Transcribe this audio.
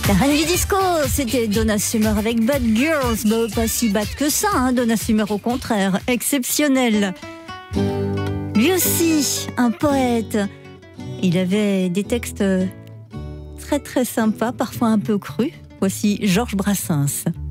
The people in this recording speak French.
La reine du disco, c'était Donna Summer avec Bad Girls. Bah, pas si bad que ça, hein, Donna Summer, au contraire, exceptionnel. Lui aussi, un poète. Il avait des textes très très sympas, parfois un peu crus. Voici Georges Brassens.